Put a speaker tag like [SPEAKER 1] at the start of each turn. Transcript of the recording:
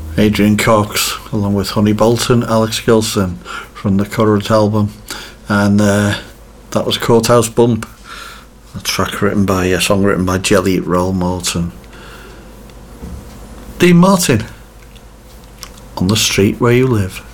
[SPEAKER 1] Adrian Cox, along with Honey Bolton, Alex Gilson from the current album, and that was Courthouse Bump, a song written by Jelly Roll Morton. Dean Martin, On the Street Where You Live.